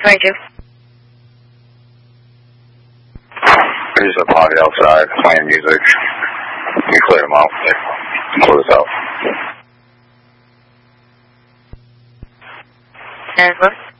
22. There's a party outside playing music. You clear them out. Close out. And what?